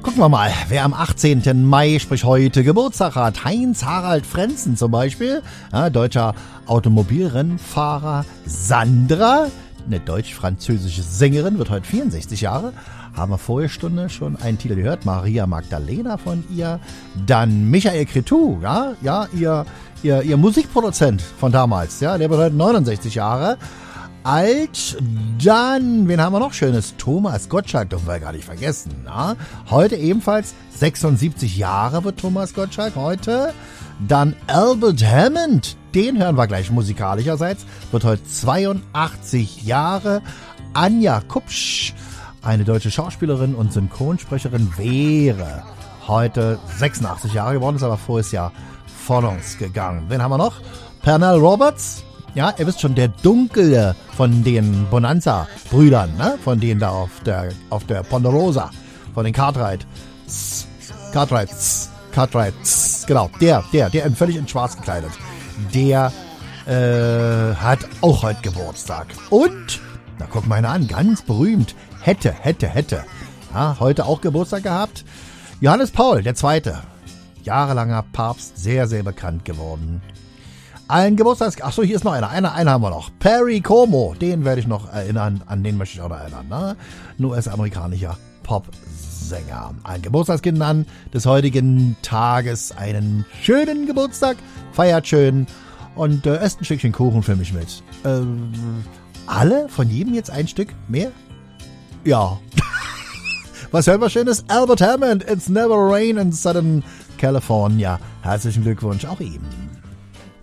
Gucken wir mal, wer am 18. Mai, sprich heute, Geburtstag hat. Heinz-Harald Frentzen zum Beispiel, ja, deutscher Automobilrennfahrer. Sandra, eine deutsch-französische Sängerin, wird heute 64 Jahre. Haben wir vorige Stunde schon einen Titel gehört, Maria Magdalena von ihr. Dann Michael Cretu, ja, ihr Musikproduzent von damals, ja, der wird heute 69 Jahre alt. Dann, wen haben wir noch Schönes? Thomas Gottschalk, dürfen wir gar nicht vergessen. Na? Heute ebenfalls 76 Jahre wird Thomas Gottschalk heute. Dann Albert Hammond, den hören wir gleich musikalischerseits, wird heute 82 Jahre. Anja Kupsch, eine deutsche Schauspielerin und Synchronsprecherin, wäre heute 86 Jahre geworden, ist aber voriges Jahr von uns gegangen. Wen haben wir noch? Pernell Roberts. Ja, ihr wisst schon, der Dunkle von den Bonanza-Brüdern, ne? Von denen da auf der Ponderosa, von den Cartwrights, genau, der völlig in schwarz gekleidet, der hat auch heute Geburtstag. Und, na guck mal an, ganz berühmt, hätte, ja, heute auch Geburtstag gehabt, Johannes Paul II., jahrelanger Papst, sehr, sehr bekannt geworden. Ein Geburtstags... Achso, hier ist noch einer. Einen haben wir noch. Perry Como. Den werde ich noch erinnern. An den möchte ich auch noch erinnern. Ne? Ein US-amerikanischer Popsänger. Ein Geburtstagskind an des heutigen Tages. Einen schönen Geburtstag. Feiert schön. Und esst ein Stückchen Kuchen für mich mit. Alle? Von jedem jetzt ein Stück? Mehr? Ja. Was hören wir Schönes? Albert Hammond. It's never rain in Southern California. Herzlichen Glückwunsch auch ihm.